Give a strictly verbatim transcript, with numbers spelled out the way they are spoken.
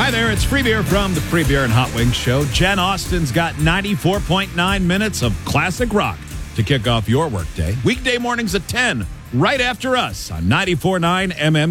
Hi there, it's Free Beer from the Free Beer and Hot Wings Show. Jen Austen's got ninety-four point nine minutes of classic rock to kick off your workday. Weekday mornings at ten, right after us on ninety-four point nine M M.